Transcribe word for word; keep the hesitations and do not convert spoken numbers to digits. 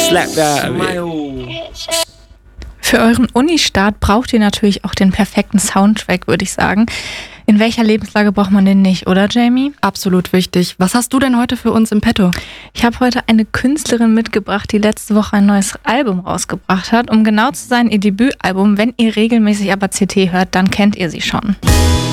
Slap that. Für euren Uni-Start braucht ihr natürlich auch den perfekten Soundtrack, würde ich sagen. In welcher Lebenslage braucht man den nicht, oder Jamie? Absolut wichtig. Was hast du denn heute für uns im Petto? Ich habe heute eine Künstlerin mitgebracht, die letzte Woche ein neues Album rausgebracht hat. Um genau zu sein, ihr Debütalbum. Wenn ihr regelmäßig aber C T hört, dann kennt ihr sie schon.